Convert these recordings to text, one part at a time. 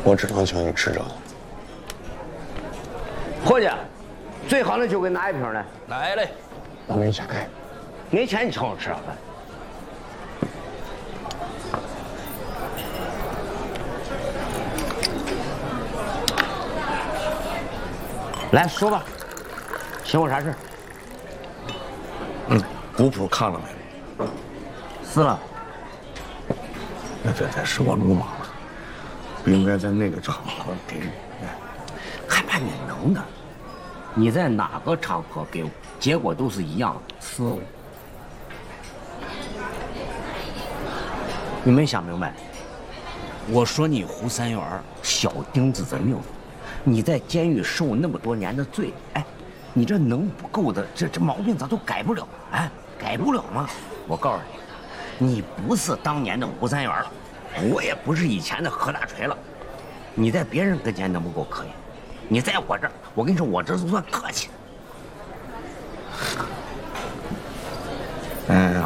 我只能请你吃这个。 伙计，最好的酒给拿一瓶来。 来嘞， 我没钱。 没钱你请我吃啥饭？来说吧，请我啥事？ 古谱看了没？ 撕了。 这是我鲁莽了，不应该在那个场合给你。 还怕你能呢？你在哪个场合给我，结果都是一样的，撕了。你没想明白？我说你胡三元小钉子的命，你在监狱受那么多年的罪，哎，你这能不够的，这毛病咋都改不了？哎，改不了吗？我告诉你，你不是当年的胡三元了，我也不是以前的何大锤了。你在别人跟前能不够可以，你在我这儿，我跟你说，我这都算客气。 哎呀，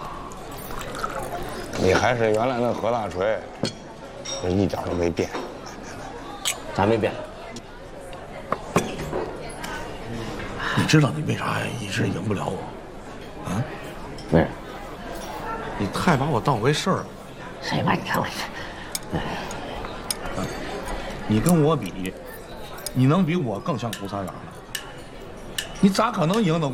你还是原来那何大锤，一点都没变。 咋没变？ 你知道你为啥一直赢不了我？啊？ 为啥？ 你太把我当回事儿了。 谁把你当回事？ 你跟我比，你能比我更像胡三元吗？你咋可能赢得过？